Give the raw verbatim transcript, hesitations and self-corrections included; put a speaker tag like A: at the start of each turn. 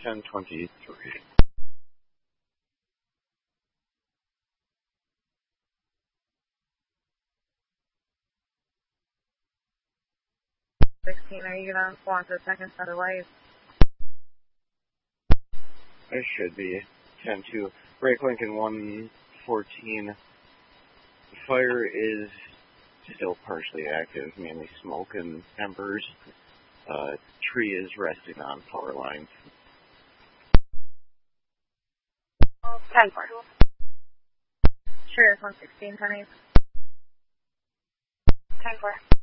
A: ten twenty-three.
B: sixteen, are you going to want the second set of lights?
A: I should be. ten two. Break Lincoln one fourteen. The fire is still partially active, mainly smoke and embers. Uh, tree is resting on power lines.
B: ten four. Sure, one sixteen, ten eight. ten four.